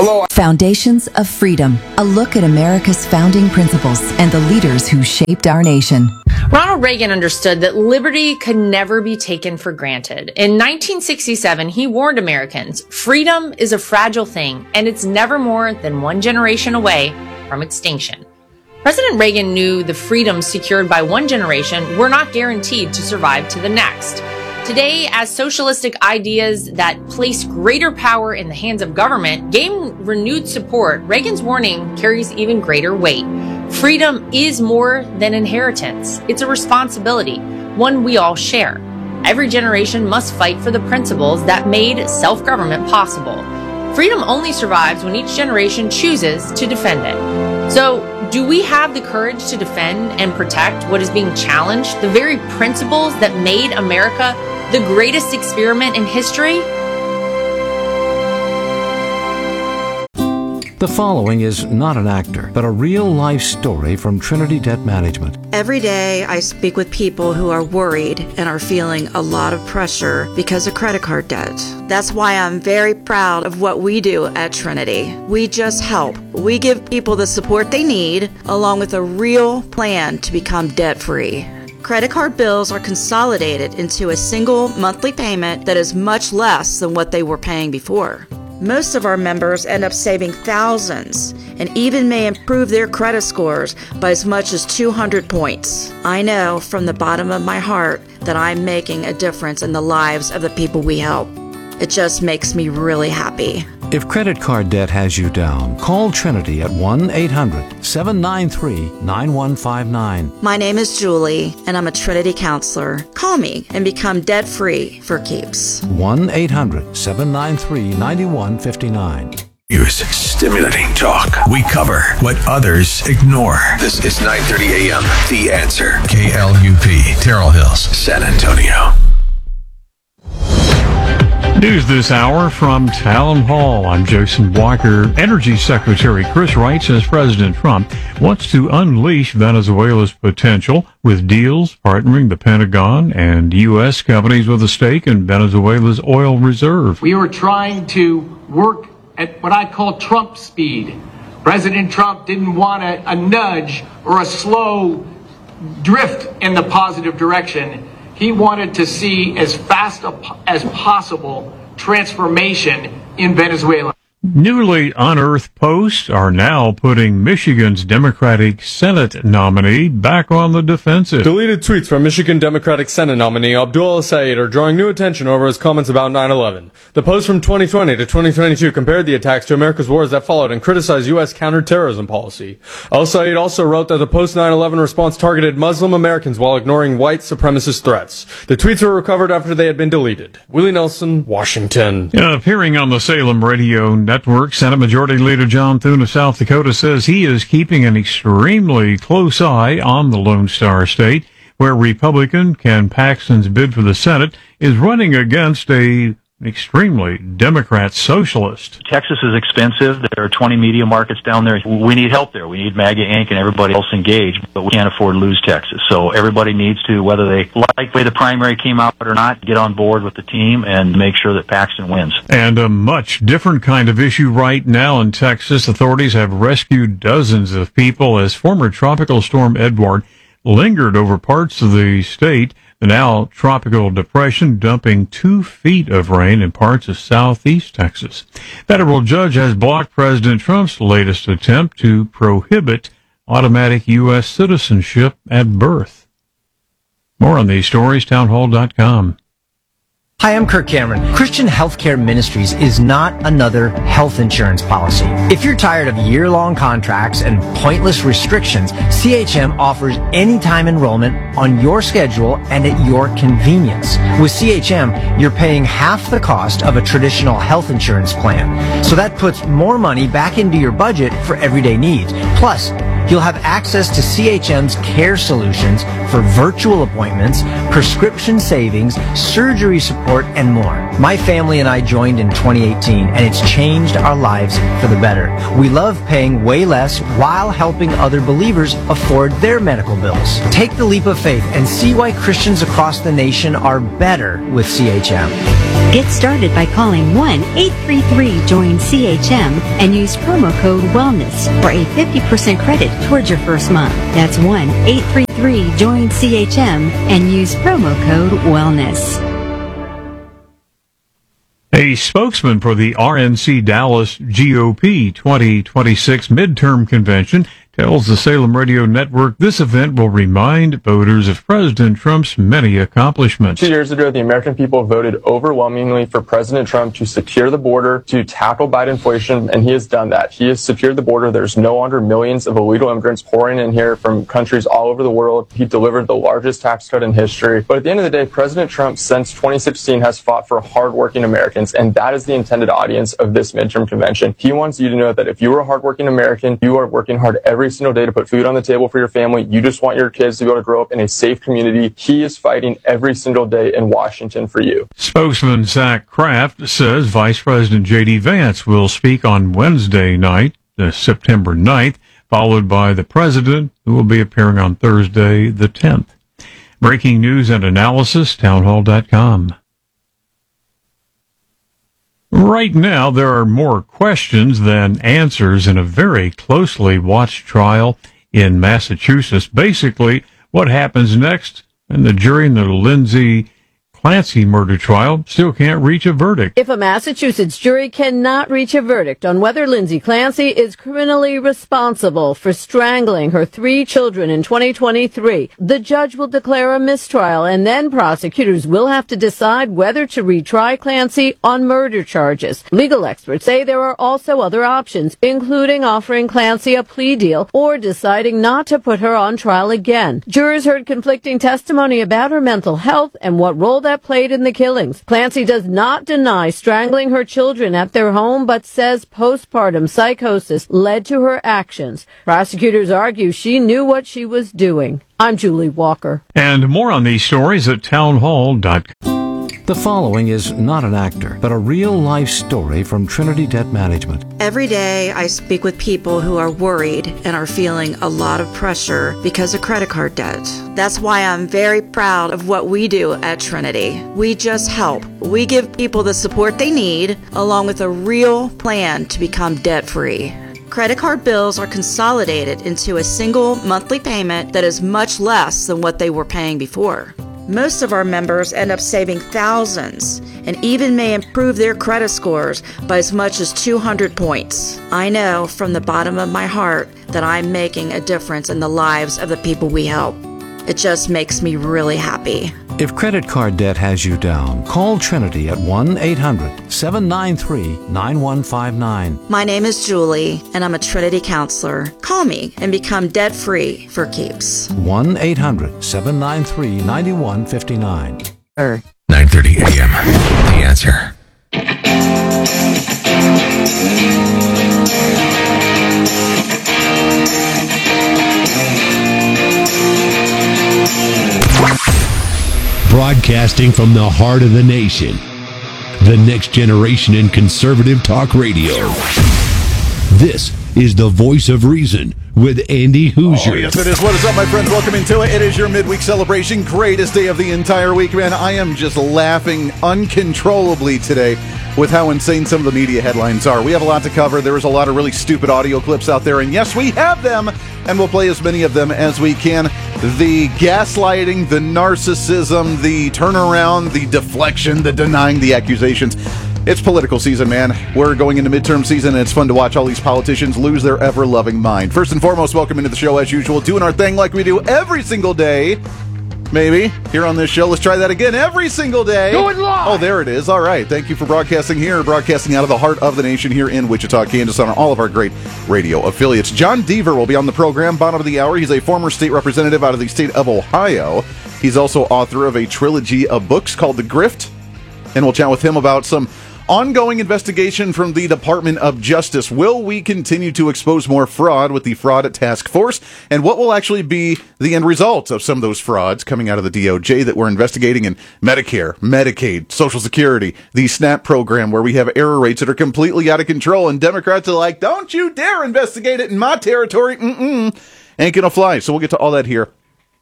Hello. Foundations of Freedom, a look at America's founding principles and the leaders who shaped our nation. Ronald Reagan understood that liberty could never be taken for granted. In 1967, he warned Americans, freedom is a fragile thing, and it's never more than one generation away from extinction. President Reagan knew the freedoms secured by one generation were not guaranteed to survive to the next. Today, as socialistic ideas that place greater power in the hands of government gain renewed support, Reagan's warning carries even greater weight. Freedom is more than inheritance. It's a responsibility, one we all share. Every generation must fight for the principles that made self-government possible. Freedom only survives when each generation chooses to defend it. So, do we have the courage to defend and protect what is being challenged, the very principles that made America the greatest experiment in history? The following is not an actor, but a real-life story from Trinity Debt Management. Every day I speak with people who are worried and are feeling a lot of pressure because of credit card debt. That's why I'm very proud of what we do at Trinity. We just help. We give people the support they need, along with a real plan to become debt-free. Credit card bills are consolidated into a single monthly payment that is much less than what they were paying before. Most of our members end up saving thousands and even may improve their credit scores by as much as 200 points. I know from the bottom of my heart that I'm making a difference in the lives of the people we help. It just makes me really happy. If credit card debt has you down, call Trinity at 1-800-793-9159. My name is Julie, and I'm a Trinity counselor. Call me and become debt-free for keeps. 1-800-793-9159. News, stimulating talk. We cover what others ignore. This is 9:30 a.m. The Answer. KLUP, Terrell Hills, San Antonio. News this hour from Town Hall. I'm Jason Walker. Energy Secretary Chris Wright says President Trump wants to unleash Venezuela's potential with deals partnering the Pentagon and U.S. companies with a stake in Venezuela's oil reserve. We were trying to work at what I call Trump speed. President Trump didn't want a nudge or a slow drift in the positive direction. He wanted to see as fast as possible transformation in Venezuela. Newly unearthed posts are now putting Michigan's Democratic Senate nominee back on the defensive. Deleted tweets from Michigan Democratic Senate nominee Abdul El-Sayed are drawing new attention over his comments about 9/11. The post from 2020 to 2022 compared the attacks to America's wars that followed and criticized U.S. counterterrorism policy. El-Sayed also wrote that the post-9/11 response targeted Muslim Americans while ignoring white supremacist threats. The tweets were recovered after they had been deleted. Willie Nelson, Washington. Appearing on the Salem Radio Network, Senate Majority Leader John Thune of South Dakota says he is keeping an extremely close eye on the Lone Star State, where Republican Ken Paxton's bid for the Senate is running against a extremely Democrat socialist. Texas is expensive. There are 20 media markets down there. We need help there. We need MAGA Inc. and everybody else engaged, but we can't afford to lose Texas. So everybody needs to, whether they like the way the primary came out or not, get on board with the team and make sure that Paxton wins. And a much different kind of issue right now in Texas. Authorities have rescued dozens of people as former Tropical Storm Edward lingered over parts of the state. The now tropical depression dumping 2 feet of rain in parts of southeast Texas. Federal judge has blocked President Trump's latest attempt to prohibit automatic U.S. citizenship at birth. More on these stories, townhall.com. Hi, I'm Kirk Cameron. Christian Healthcare Ministries is not another health insurance policy. If you're tired of year-long contracts and pointless restrictions, CHM offers anytime enrollment on your schedule and at your convenience. With CHM, you're paying half the cost of a traditional health insurance plan. So that puts more money back into your budget for everyday needs. Plus, you'll have access to CHM's care solutions for virtual appointments, prescription savings, surgery support, and more. My family and I joined in 2018, and it's changed our lives for the better. We love paying way less while helping other believers afford their medical bills. Take the leap of faith and see why Christians across the nation are better with CHM. Get started by calling 1-833-JOIN-CHM and use promo code WELLNESS for a 50% credit towards your first month. That's 1-833-JOIN-CHM and use promo code WELLNESS. A spokesman for the RNC Dallas GOP 2026 midterm convention tells the Salem Radio Network this event will remind voters of President Trump's many accomplishments. 2 years ago, the American people voted overwhelmingly for President Trump to secure the border, to tackle Biden inflation, and he has done that. He has secured the border. There's no longer millions of illegal immigrants pouring in here from countries all over the world. He delivered the largest tax cut in history. But at the end of the day, President Trump, since 2016, has fought for hardworking Americans, and that is the intended audience of this midterm convention. He wants you to know that if you are a hardworking American, you are working hard every single day to put food on the table for your family. You just want your kids to be able to grow up in a safe community. He is fighting every single day in Washington for you. Spokesman Zach Kraft says Vice President J.D. Vance will speak on Wednesday night, September 9th, followed by the President, who will be appearing on Thursday, the 10th. Breaking news and analysis, townhall.com. Right now, there are more questions than answers in a very closely watched trial in Massachusetts. Basically, what happens next? And the jury in the Lindsay Clancy murder trial still can't reach a verdict. If a Massachusetts jury cannot reach a verdict on whether Lindsay Clancy is criminally responsible for strangling her 3 children in 2023, the judge will declare a mistrial, and then prosecutors will have to decide whether to retry Clancy on murder charges. Legal experts say there are also other options, including offering Clancy a plea deal or deciding not to put her on trial again. Jurors heard conflicting testimony about her mental health and what role that played in the killings. Clancy does not deny strangling her children at their home, but says postpartum psychosis led to her actions. Prosecutors argue she knew what she was doing. I'm Julie Walker. And more on these stories at townhall.com. The following is not an actor, but a real-life story from Trinity Debt Management. Every day I speak with people who are worried and are feeling a lot of pressure because of credit card debt. That's why I'm very proud of what we do at Trinity. We just help. We give people the support they need, along with a real plan to become debt-free. Credit card bills are consolidated into a single monthly payment that is much less than what they were paying before. Most of our members end up saving thousands and even may improve their credit scores by as much as 200 points. I know from the bottom of my heart that I'm making a difference in the lives of the people we help. It just makes me really happy. If credit card debt has you down, call Trinity at 1-800-793-9159. My name is Julie, and I'm a Trinity counselor. Call me and become debt-free for keeps. 1-800-793-9159. 9:30 a.m. The Answer. Broadcasting from the heart of the nation, the next generation in conservative talk radio. This is the Voice of Reason with Andy Hoosier. Oh, yes, it is. What is up, my friends? Welcome into it. It is your midweek celebration. Greatest day of the entire week, man. I am just laughing uncontrollably today with how insane some of the media headlines are. We have a lot to cover. There is a lot of really stupid audio clips out there, and yes, we have them, and we'll play as many of them as we can. The gaslighting, the narcissism, the turnaround, the deflection, the denying, the accusations. It's political season, man. We're going into midterm season, and it's fun to watch all these politicians lose their ever-loving mind. First and foremost, welcome into the show as usual, doing our thing like we do every single day. Maybe here on this show. Let's try that again every single day. Do it live! Oh, there it is. All right. Thank you for broadcasting here, broadcasting out of the heart of the nation here in Wichita, Kansas, on all of our great radio affiliates. John Deaver will be on the program, bottom of the hour. He's a former state representative out of the state of Ohio. He's also author of a trilogy of books called The Grift, and we'll chat with him about some ongoing investigation from the Department of Justice. Will we continue to expose more fraud with the Fraud Task Force? And what will actually be the end result of some of those frauds coming out of the DOJ that we're investigating in Medicare, Medicaid, Social Security, the SNAP program, where we have error rates that are completely out of control, and Democrats are like, don't you dare investigate it in my territory. Ain't gonna fly. So we'll get to all that here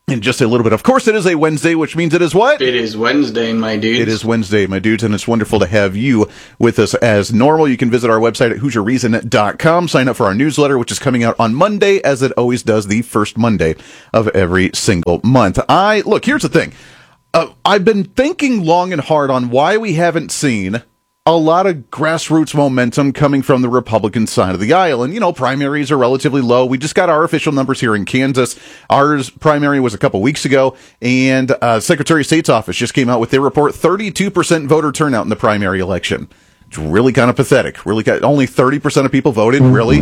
in just a little bit. Of course, it is a Wednesday, which means it is what? It is Wednesday, my dudes. It is Wednesday, my dudes, and it's wonderful to have you with us as normal. You can visit our website at HoosierReason.com. Sign up for our newsletter, which is coming out on Monday, as it always does, the first Monday of every single month. Look, here's the thing. I've been thinking long and hard on why we haven't seen a lot of grassroots momentum coming from the Republican side of the aisle. And, primaries are relatively low. We just got our official numbers here in Kansas. Ours primary was a couple weeks ago, and Secretary of State's office just came out with their report, 32% voter turnout in the primary election. It's really kind of pathetic. Only 30% of people voted. Really?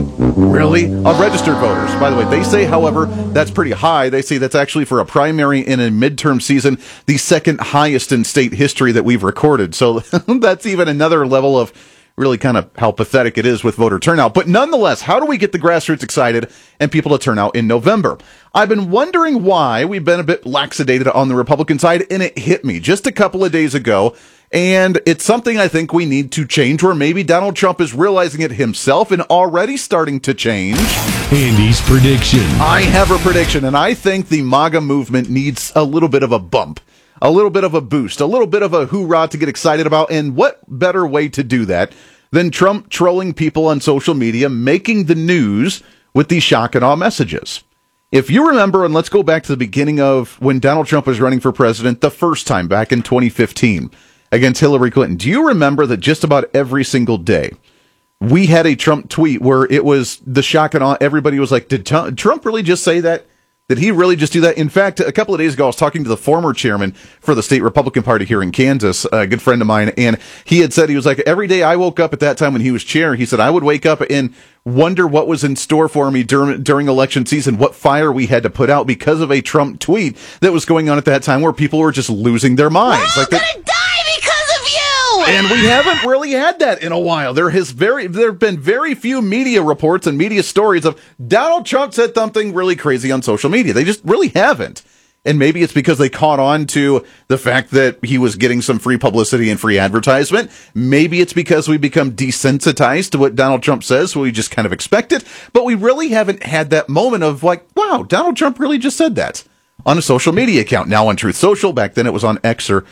Of registered voters. By the way, they say, however, that's pretty high. They say that's actually for a primary in a midterm season, the second highest in state history that we've recorded. So that's even another level of really kind of how pathetic it is with voter turnout. But nonetheless, how do we get the grassroots excited and people to turn out in November? I've been wondering why we've been a bit laxadated on the Republican side, and it hit me just a couple of days ago. And it's something I think we need to change, or maybe Donald Trump is realizing it himself and already starting to change. Andy's prediction. I have a prediction, and I think the MAGA movement needs a little bit of a bump, a little bit of a boost, a little bit of a hoorah to get excited about. And what better way to do that than Trump trolling people on social media, making the news with these shock and awe messages? If you remember, and let's go back to the beginning of when Donald Trump was running for president the first time back in 2015 against Hillary Clinton, do you remember that just about every single day we had a Trump tweet where it was the shock and awe? Everybody was like, did Trump really just say that? Did he really just do that? In fact, a couple of days ago, I was talking to the former chairman for the state Republican Party here in Kansas, a good friend of mine, and he had said, he was like, every day I woke up at that time when he was chair, he said, I would wake up and wonder what was in store for me during election season, what fire we had to put out because of a Trump tweet that was going on at that time where people were just losing their minds. We're all gonna die because of you! And we haven't really had that in a while. There have been very few media reports and media stories of Donald Trump said something really crazy on social media. They just really haven't. And maybe it's because they caught on to the fact that he was getting some free publicity and free advertisement. Maybe it's because we become desensitized to what Donald Trump says, so we just kind of expect it. But we really haven't had that moment of like, wow, Donald Trump really just said that on a social media account. Now on Truth Social. Back then it was on X, or,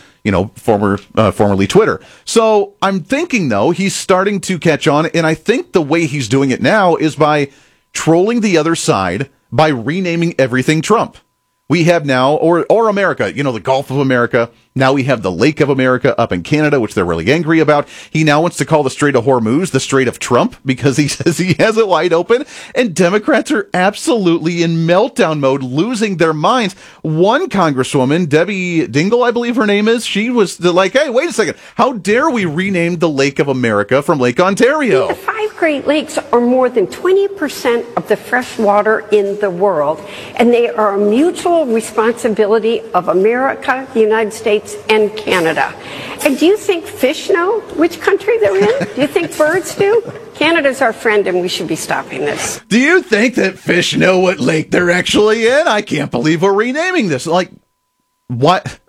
formerly Twitter. So I'm thinking, though, he's starting to catch on. And I think the way he's doing it now is by trolling the other side by renaming everything Trump. We have now, or America, the Gulf of America. Now we have the Lake of America up in Canada, which they're really angry about. He now wants to call the Strait of Hormuz the Strait of Trump because he says he has it wide open. And Democrats are absolutely in meltdown mode, losing their minds. One congresswoman, Debbie Dingell, I believe her name is, she was like, hey, wait a second. How dare we rename the Lake of America from Lake Ontario? The 5 Great Lakes are more than 20% of the fresh water in the world, and they are a mutual responsibility of America, the United States, and Canada. And do you think fish know which country they're in? Do you think birds do? Canada's our friend, and we should be stopping this. Do you think that fish know what lake they're actually in? I can't believe we're renaming this. Like, what?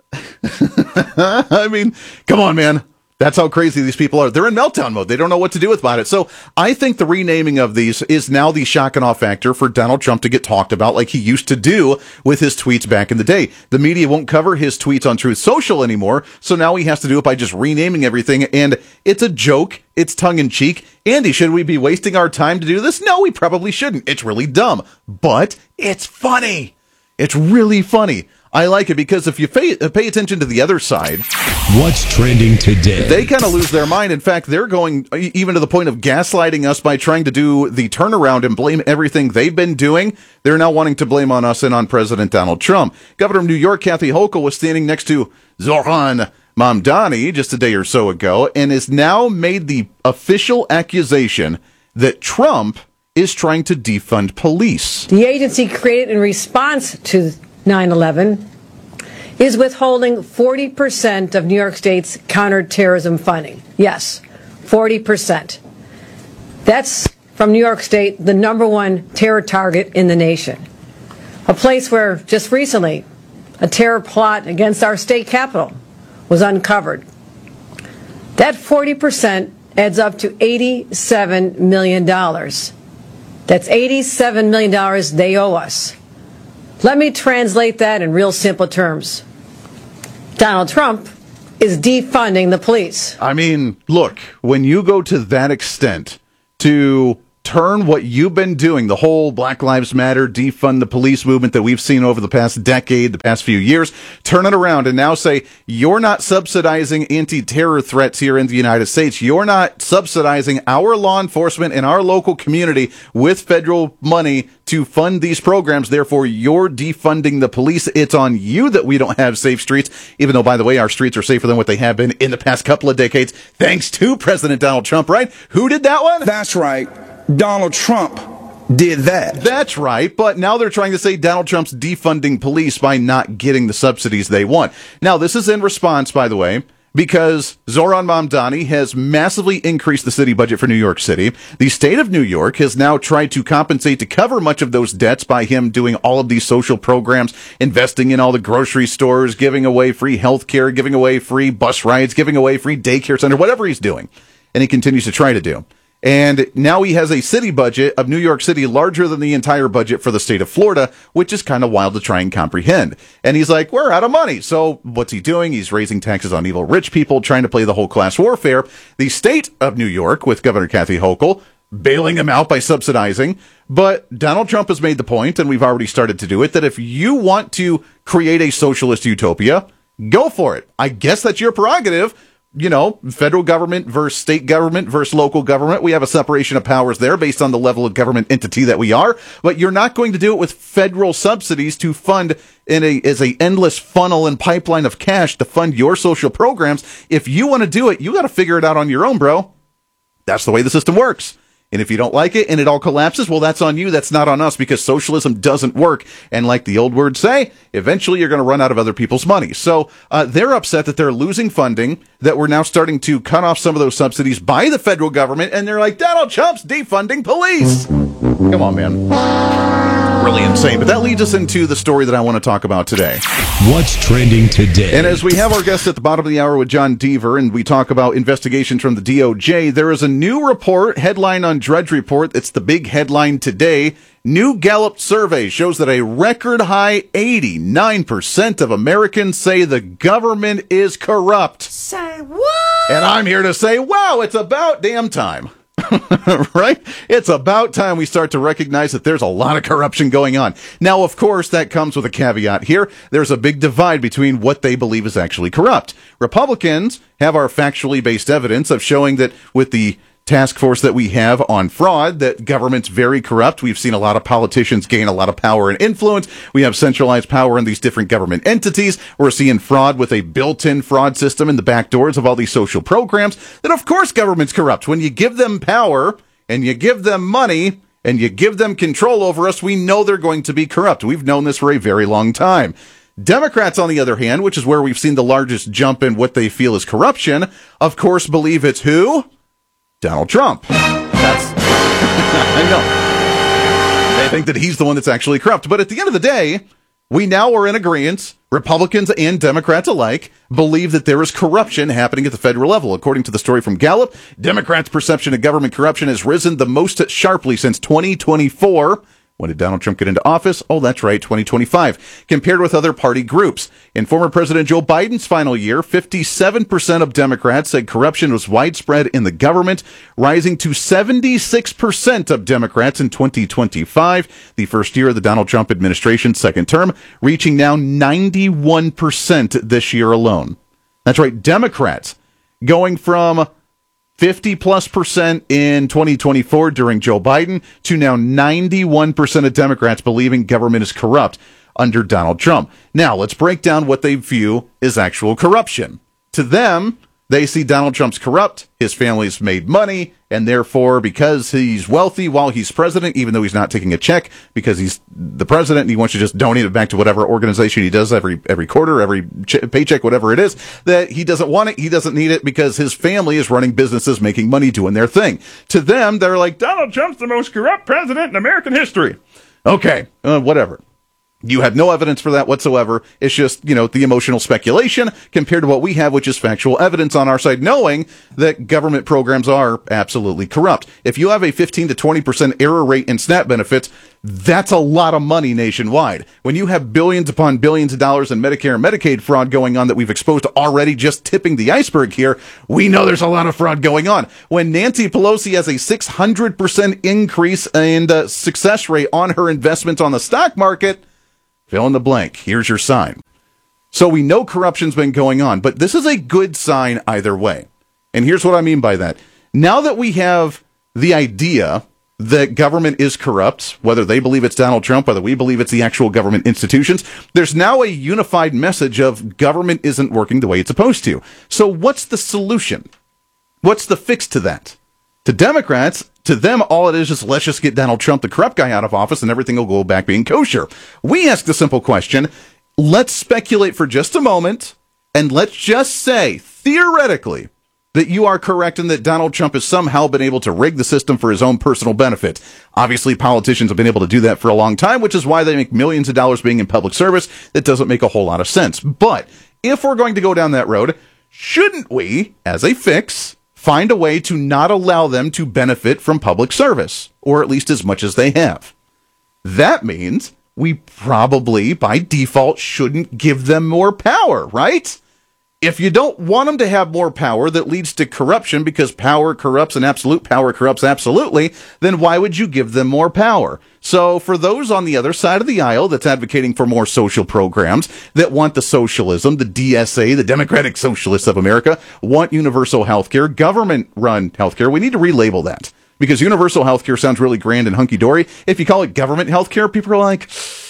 I mean, come on, man. That's how crazy these people are. They're in meltdown mode. They don't know what to do about it. So I think the renaming of these is now the shock and awe factor for Donald Trump to get talked about like he used to do with his tweets back in the day. The media won't cover his tweets on Truth Social anymore, so now he has to do it by just renaming everything. And it's a joke. It's tongue-in-cheek. Andy, should we be wasting our time to do this? No, we probably shouldn't. It's really dumb. But it's funny. It's really funny. I like it because if you pay attention to the other side, what's trending today? They kind of lose their mind. In fact, they're going even to the point of gaslighting us by trying to do the turnaround and blame everything they've been doing. They're now wanting to blame on us and on President Donald Trump. Governor of New York, Kathy Hochul, was standing next to Zohran Mamdani just a day or so ago and has now made the official accusation that Trump is trying to defund police. The agency created in response to 9/11 is withholding 40% of New York State's counterterrorism funding. Yes, 40%. That's from New York State, the #1 terror target in the nation. A place where just recently a terror plot against our state capitol was uncovered. That 40% adds up to $87 million. That's $87 million they owe us. Let me translate that in real simple terms. Donald Trump is defunding the police. I mean, look, when you go to that extent to turn what you've been doing, the whole Black Lives Matter, defund the police movement that we've seen over the past decade, the past few years, turn it around and now say, you're not subsidizing anti-terror threats here in the United States. You're not subsidizing our law enforcement and our local community with federal money to fund these programs. Therefore, you're defunding the police. It's on you that we don't have safe streets, even though, by the way, our streets are safer than what they have been in the past couple of decades, thanks to President Donald Trump, right? Who did that one? That's right. Donald Trump did that. That's right, but now they're trying to say Donald Trump's defunding police by not getting the subsidies they want. Now, this is in response, by the way, because Zoran Mamdani has massively increased the city budget for New York City. The state of New York has now tried to compensate to cover much of those debts by him doing all of these social programs, investing in all the grocery stores, giving away free health care, giving away free bus rides, giving away free daycare center, whatever he's doing. And he continues to try to do. And now he has a city budget of New York City larger than the entire budget for the state of Florida, which is kind of wild to try and comprehend. And he's like, we're out of money. So what's he doing? He's raising taxes on evil rich people, trying to play the whole class warfare. The state of New York, with Governor Kathy Hochul, bailing him out by subsidizing. But Donald Trump has made the point, and we've already started to do it, that if you want to create a socialist utopia, go for it. I guess that's your prerogative. You know, federal government versus state government versus local government. We have a separation of powers there based on the level of government entity that we are. But you're not going to do it with federal subsidies to fund as a endless funnel and pipeline of cash to fund your social programs. If you want to do it, you got to figure it out on your own, bro. That's the way the system works. And if you don't like it and it all collapses, well, that's on you. That's not on us, because socialism doesn't work. And like the old words say, eventually you're going to run out of other people's money. So they're upset that they're losing funding, that we're now starting to cut off some of those subsidies by the federal government. And they're like, Donald Trump's defunding police. Come on, man. Really insane. But that leads us into the story that I want to talk about today. What's trending today? And as we have our guest at the bottom of the hour with John Deaver, and we talk about investigations from the DOJ, there is a new report, headline on Drudge Report. It's the big headline today. New Gallup survey shows that a record high 89% of Americans say the government is corrupt. Say what? And I'm here to say, wow, it's about damn time. Right? It's about time we start to recognize that there's a lot of corruption going on. Now, of course, that comes with a caveat here. There's a big divide between what they believe is actually corrupt. Republicans have our factually based evidence of showing that with the task force that we have on fraud, that government's very corrupt. We've seen a lot of politicians gain a lot of power and influence. We have centralized power in these different government entities. We're seeing fraud with a built-in fraud system in the back doors of all these social programs. That, of course, government's corrupt. When you give them power and you give them money and you give them control over us, we know they're going to be corrupt. We've known this for a very long time. Democrats, on the other hand, which is where we've seen the largest jump in what they feel is corruption, of course, believe it's who? Donald Trump. That's, I know. They think that he's the one that's actually corrupt. But at the end of the day, we now are in agreement, Republicans and Democrats alike believe that there is corruption happening at the federal level. According to the story from Gallup, Democrats' perception of government corruption has risen the most sharply since 2024. When did Donald Trump get into office? Oh, that's right, 2025. Compared with other party groups. In former President Joe Biden's final year, 57% of Democrats said corruption was widespread in the government, rising to 76% of Democrats in 2025, the first year of the Donald Trump administration's second term, reaching now 91% this year alone. That's right, Democrats going from 50+% in 2024 during Joe Biden to now 91% of Democrats believing government is corrupt under Donald Trump. Now, let's break down what they view as actual corruption. To them, they see Donald Trump's corrupt, his family's made money, and therefore, because he's wealthy while he's president, even though he's not taking a check, because he's the president and he wants to just donate it back to whatever organization he does every quarter, every paycheck, whatever it is, that he doesn't want it, he doesn't need it, because his family is running businesses, making money, doing their thing. To them, they're like, Donald Trump's the most corrupt president in American history. Okay, whatever. You have no evidence for that whatsoever. It's just, the emotional speculation compared to what we have, which is factual evidence on our side, knowing that government programs are absolutely corrupt. If you have a 15 to 20% error rate in SNAP benefits, that's a lot of money nationwide. When you have billions upon billions of dollars in Medicare and Medicaid fraud going on that we've exposed already, just tipping the iceberg here, we know there's a lot of fraud going on. When Nancy Pelosi has a 600% increase in success rate on her investments on the stock market, fill in the blank. Here's your sign. So we know corruption's been going on, but this is a good sign either way. And here's what I mean by that. Now that we have the idea that government is corrupt, whether they believe it's Donald Trump, whether we believe it's the actual government institutions, there's now a unified message of government isn't working the way it's supposed to. So what's the solution? What's the fix to that? To Democrats, to them, all it is let's just get Donald Trump, the corrupt guy, out of office and everything will go back being kosher. We ask the simple question. Let's speculate for just a moment, and let's just say, theoretically, that you are correct and that Donald Trump has somehow been able to rig the system for his own personal benefit. Obviously, politicians have been able to do that for a long time, which is why they make millions of dollars being in public service. That doesn't make a whole lot of sense. But if we're going to go down that road, shouldn't we, as a fix, find a way to not allow them to benefit from public service, or at least as much as they have? That means we probably, by default, shouldn't give them more power, right? If you don't want them to have more power that leads to corruption because power corrupts and absolute power corrupts absolutely, then why would you give them more power? So for those on the other side of the aisle that's advocating for more social programs, that want the socialism, the DSA, the Democratic Socialists of America, want universal healthcare, government-run healthcare, we need to relabel that. Because universal healthcare sounds really grand and hunky-dory. If you call it government healthcare, people are like,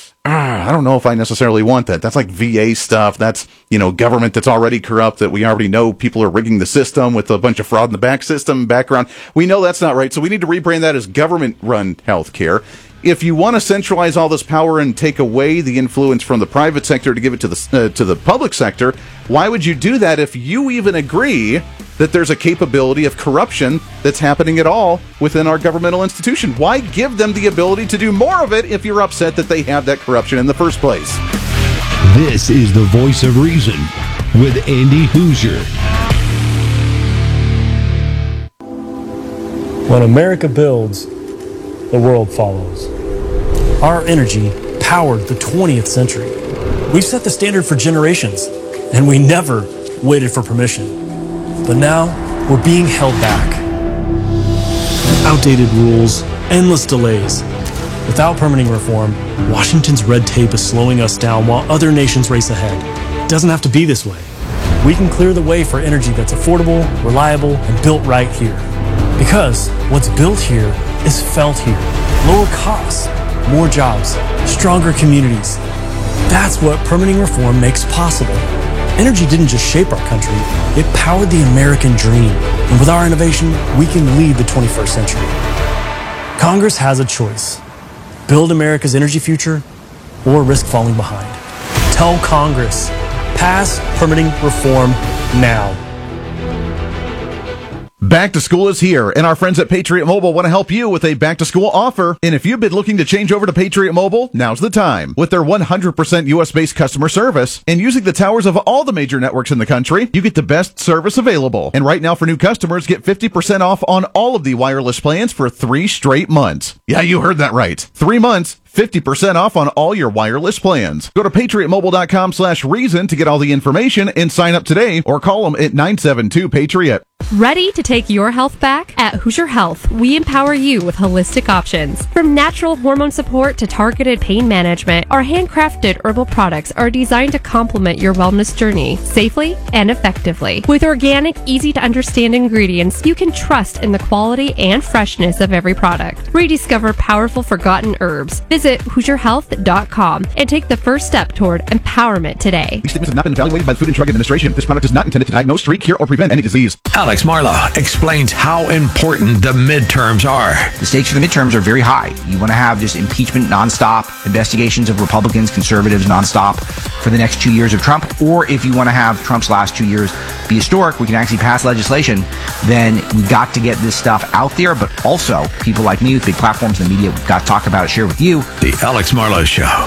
I don't know if I necessarily want that. That's like VA stuff. That's, government that's already corrupt, that we already know people are rigging the system with a bunch of fraud in the background. We know that's not right. So we need to rebrand that as government-run healthcare. If you want to centralize all this power and take away the influence from the private sector to give it to the public sector, why would you do that if you even agree that there's a capability of corruption that's happening at all within our governmental institution? Why give them the ability to do more of it if you're upset that they have that corruption in the first place? This is the Voice of Reason with Andy Hoosier. When America builds, the world follows. Our energy powered the 20th century. We've set the standard for generations, and we never waited for permission. But now, we're being held back. Outdated rules, endless delays. Without permitting reform, Washington's red tape is slowing us down while other nations race ahead. It doesn't have to be this way. We can clear the way for energy that's affordable, reliable, and built right here. Because what's built here is felt here. Lower costs, more jobs, stronger communities. That's what permitting reform makes possible. Energy didn't just shape our country, it powered the American dream. And with our innovation, we can lead the 21st century. Congress has a choice. Build America's energy future or risk falling behind. Tell Congress, pass permitting reform now. Back to school is here, and our friends at Patriot Mobile want to help you with a back-to-school offer. And if you've been looking to change over to Patriot Mobile, now's the time. With their 100% U.S.-based customer service and using the towers of all the major networks in the country, you get the best service available. And right now for new customers, get 50% off on all of the wireless plans for 3 straight months. Yeah, you heard that right. 3 months. 50% off on all your wireless plans. Go to patriotmobile.com/reason to get all the information and sign up today, or call them at 972-PATRIOT. Ready to take your health back? At Hoosier Health, we empower you with holistic options. From natural hormone support to targeted pain management, our handcrafted herbal products are designed to complement your wellness journey safely and effectively. With organic, easy-to-understand ingredients, you can trust in the quality and freshness of every product. Rediscover powerful forgotten herbs. Visit HoosierHealth.com and take the first step toward empowerment today. These statements have not been evaluated by the Food and Drug Administration. This product is not intended to diagnose, treat, cure, or prevent any disease. Alex Marlow explains how important the midterms are. The stakes for the midterms are very high. You want to have just impeachment nonstop, investigations of Republicans, conservatives nonstop for the next 2 years of Trump. Or if you want to have Trump's last 2 years be historic, we can actually pass legislation, then we've got to get this stuff out there. But also, people like me with big platforms in the media, we've got to talk about it, share with you. The Alex Marlow Show.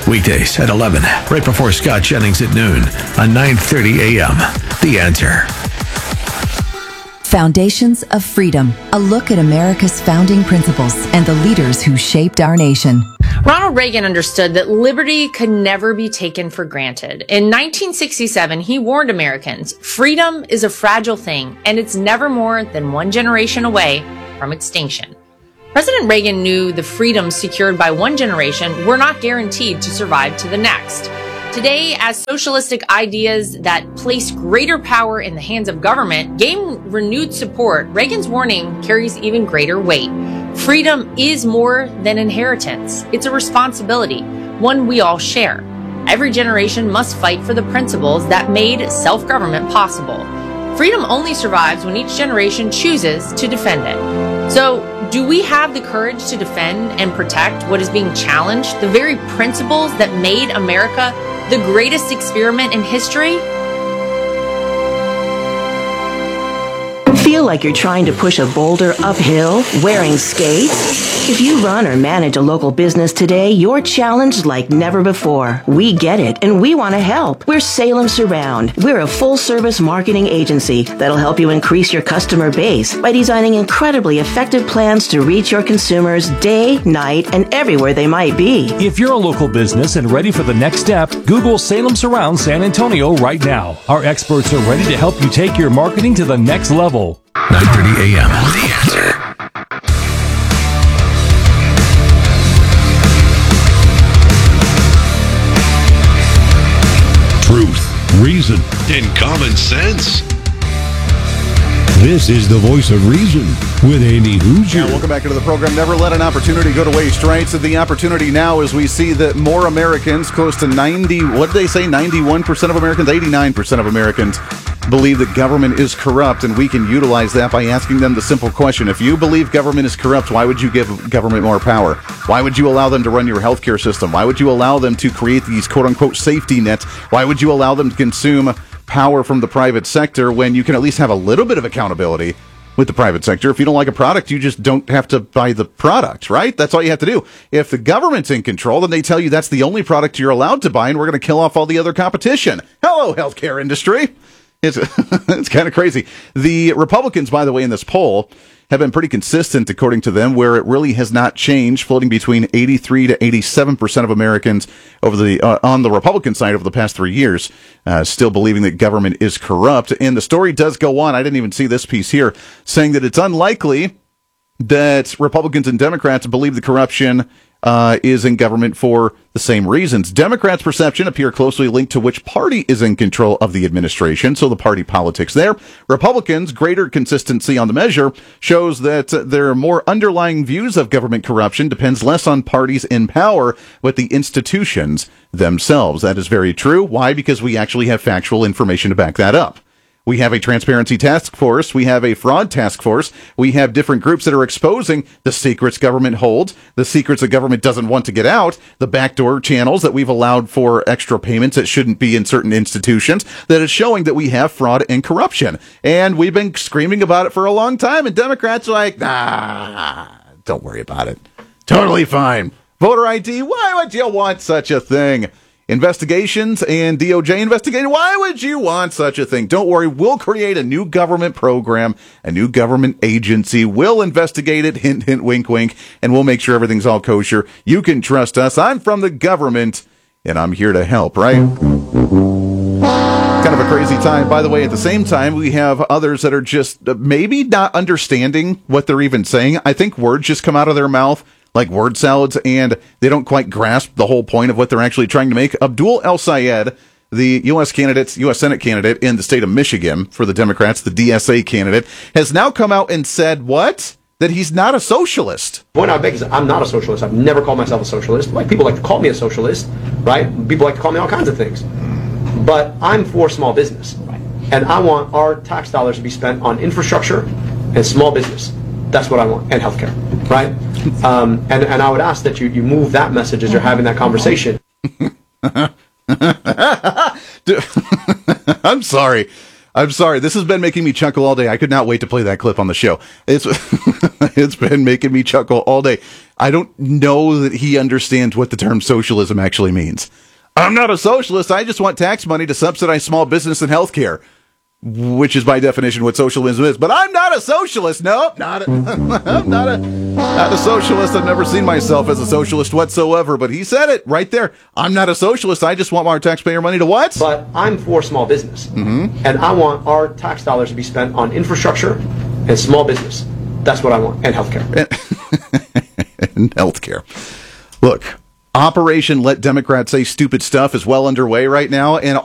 Weekdays at 11, right before Scott Jennings at noon on 9:30 a.m. The Answer. Foundations of Freedom, a look at America's founding principles and the leaders who shaped our nation. Ronald Reagan understood that liberty could never be taken for granted. In 1967, he warned Americans, freedom is a fragile thing, and it's never more than one generation away from extinction. President Reagan knew the freedoms secured by one generation were not guaranteed to survive to the next. Today, as socialistic ideas that place greater power in the hands of government gain renewed support, Reagan's warning carries even greater weight. Freedom is more than inheritance. It's a responsibility, one we all share. Every generation must fight for the principles that made self-government possible. Freedom only survives when each generation chooses to defend it. So, do we have the courage to defend and protect what is being challenged, the very principles that made America the greatest experiment in history? Feel like you're trying to push a boulder uphill wearing skates? If you run or manage a local business today, you're challenged like never before. We get it, and we want to help. We're Salem Surround. We're a full-service marketing agency that'll help you increase your customer base by designing incredibly effective plans to reach your consumers day, night, and everywhere they might be. If you're a local business and ready for the next step, Google Salem Surround San Antonio right now. Our experts are ready to help you take your marketing to the next level. 9:30 a.m. The Answer. Truth, reason, and common sense. This is the voice of reason with Andy Hoosier. Yeah, welcome back into the program. Never let an opportunity go to waste, right? So the opportunity now is we see that more Americans, close to 91% of Americans, 89% of Americans believe that government is corrupt, and we can utilize that by asking them the simple question. If you believe government is corrupt, why would you give government more power? Why would you allow them to run your healthcare system? Why would you allow them to create these quote-unquote safety nets? Why would you allow them to consume power from the private sector when you can at least have a little bit of accountability with the private sector? If you don't like a product, you just don't have to buy the product, right? That's all you have to do. If the government's in control, then they tell you that's the only product you're allowed to buy, and we're going to kill off all the other competition. Hello, healthcare industry. It's kind of crazy. The Republicans, by the way, in this poll have been pretty consistent, according to them, where it really has not changed, floating between 83 to 87% of Americans over on the Republican side over the past 3 years, still believing that government is corrupt. And the story does go on. I didn't even see this piece here, saying that it's unlikely that Republicans and Democrats believe the corruption is in government for the same reasons. Democrats' perception appear closely linked to which party is in control of the administration, so the party politics there. Republicans' greater consistency on the measure shows that their more underlying views of government corruption depends less on parties in power, but the institutions themselves. That is very true. Why? Because we actually have factual information to back that up. We have a transparency task force. We have a fraud task force. We have different groups that are exposing the secrets government holds, the secrets that government doesn't want to get out, the backdoor channels that we've allowed for extra payments that shouldn't be in certain institutions, that is showing that we have fraud and corruption. And we've been screaming about it for a long time, and Democrats are like, nah, don't worry about it. Totally fine. Voter ID, why would you want such a thing? Investigations and DOJ investigating. Why would you want such a thing? Don't worry. We'll create a new government program, a new government agency. We'll investigate it. Hint, hint, wink, wink. And we'll make sure everything's all kosher. You can trust us. I'm from the government and I'm here to help, right? Kind of a crazy time. By the way, at the same time, we have others that are just maybe not understanding what they're even saying. I think words just come out of their mouth like word salads, and they don't quite grasp the whole point of what they're actually trying to make. Abdul El-Sayed, the U.S. Senate candidate in the state of Michigan for the Democrats, the DSA candidate, has now come out and said, what? That he's not a socialist. The point I make is I'm not a socialist. I've never called myself a socialist. Like, people like to call me a socialist, right? People like to call me all kinds of things. But I'm for small business. And I want our tax dollars to be spent on infrastructure and small business. That's what I want, and healthcare, right? And I would ask that you move that message as you're having that conversation. I'm sorry. This has been making me chuckle all day. I could not wait to play that clip on the show. It's been making me chuckle all day. I don't know that he understands what the term socialism actually means. I'm not a socialist. I just want tax money to subsidize small business and healthcare, which is by definition what socialism is. But I'm not a socialist. Nope, I'm not a socialist. I've never seen myself as a socialist whatsoever. But he said it right there. I'm not a socialist. I just want our taxpayer money to what? But I'm for small business. And I want our tax dollars to be spent on infrastructure and small business. That's what I want. And healthcare. And healthcare. Look, Operation Let Democrats Say Stupid Stuff is well underway right now. And